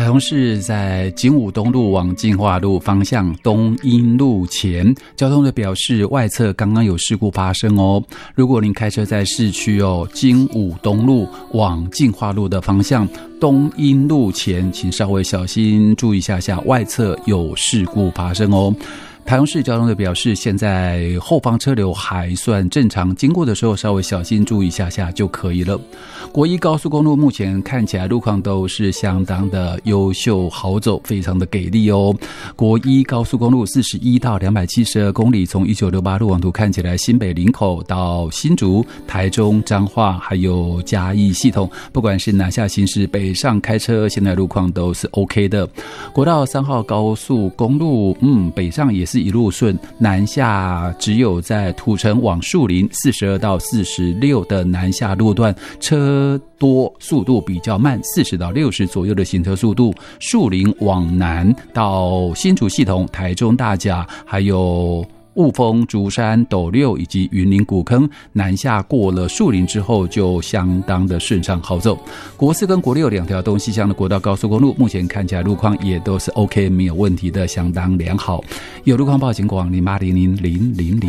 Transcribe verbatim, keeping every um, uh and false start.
台中市在景武东路往进化路方向东英路前，交通的表示外侧刚刚有事故发生哦。如果您开车在市区哦，景武东路往进化路的方向东英路前，请稍微小心注意一下下，外侧有事故发生哦。台中市交通的表示，现在后方车流还算正常，经过的时候稍微小心注意一下下就可以了。国一高速公路目前看起来路况都是相当的优秀好走，非常的给力哦。国一高速公路四十一到两百七十二公里，从一九六八路网图看起来，新北林口到新竹、台中、彰化还有嘉义系统，不管是南下行驶、北上开车，现在路况都是 OK 的。国道三号高速公路，嗯，北上也是一路顺，南下只有在土城往树林四十二到四十六的南下路段车多，速度比较慢，四十到六十左右的行车速度。树林往南到新竹系统、台中大甲还有雾峰、竹山、斗六以及云林古坑，南下过了树林之后就相当的顺畅好走。国四跟国六两条东西向的国道高速公路目前看起来路况也都是 OK 没有问题的，相当良好。有路况报警广零八零零零零零